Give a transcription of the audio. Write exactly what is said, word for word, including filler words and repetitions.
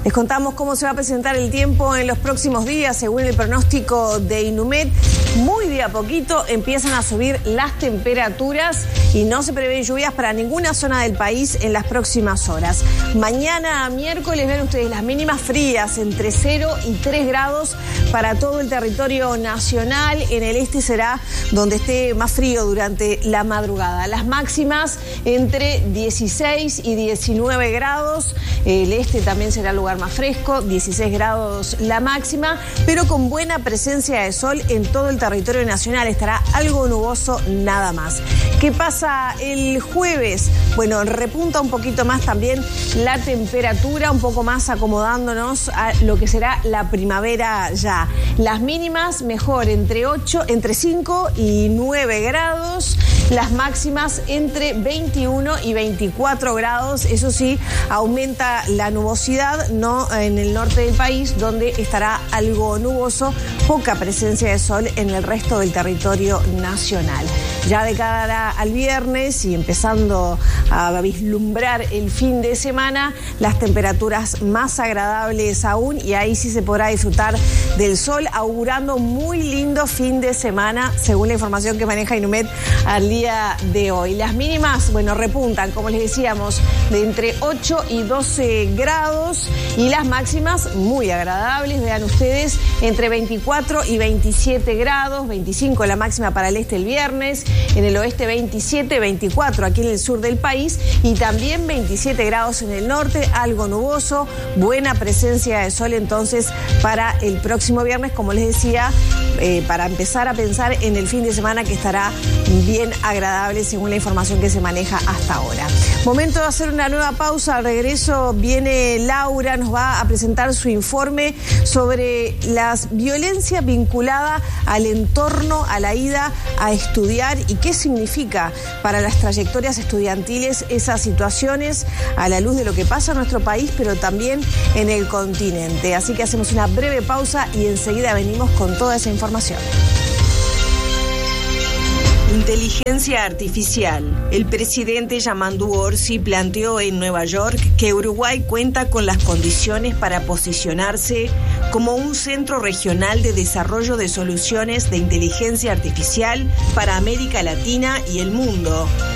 Les contamos cómo se va a presentar el tiempo en los próximos días, según el pronóstico de Inumet. Muy de a poquito empiezan a subir las temperaturas y no se prevén lluvias para ninguna zona del país en las próximas horas. Mañana, miércoles, ven ustedes las mínimas frías entre cero y tres grados para todo el territorio nacional. En el este será donde esté más frío durante la madrugada. Las máximas entre dieciséis y diecinueve grados. El este también será el lugar más fresco, dieciséis grados la máxima, pero con buena presencia de sol en todo el territorio nacional. Estará algo nuboso nada más. ¿Qué pasa el jueves? Bueno, repunta un poquito más también la temperatura, un poco más acomodándonos a lo que será la primavera ya. Las mínimas mejor entre ocho, entre cinco y nueve grados. Las máximas entre veintiuno y veinticuatro grados. Eso sí, aumenta la nubosidad, no en el norte del país, donde estará algo nuboso, poca presencia de sol en el resto del territorio nacional. Ya de cara al viernes y empezando a vislumbrar el fin de semana, las temperaturas más agradables aún, y ahí sí se podrá disfrutar del sol, augurando muy lindo fin de semana, según la información que maneja Inumet al día de hoy. Las mínimas, bueno, repuntan, como les decíamos, de entre ocho y doce grados, y las máximas muy agradables, vean ustedes, entre veinticuatro y veintisiete grados, veinticinco la máxima para el este el viernes, en el oeste veintisiete, veinticuatro aquí en el sur del país, y también veintisiete grados en el norte, algo nuboso, buena presencia de sol entonces para el próximo viernes, como les decía, eh, para empezar a pensar en el fin de semana, que estará bien agradable según la información que se maneja hasta ahora. Momento de hacer una nueva pausa. Al regreso viene Laura, nos va a presentar su informe sobre las violencias vinculadas al entorno, a la ida a estudiar, y qué significa para las trayectorias estudiantiles esas situaciones a la luz de lo que pasa en nuestro país, pero también en el continente. Así que hacemos una breve pausa y enseguida venimos con toda esa información. Inteligencia artificial. El presidente Yamandu Orsi planteó en Nueva York que Uruguay cuenta con las condiciones para posicionarse como un centro regional de desarrollo de soluciones de inteligencia artificial para América Latina y el mundo.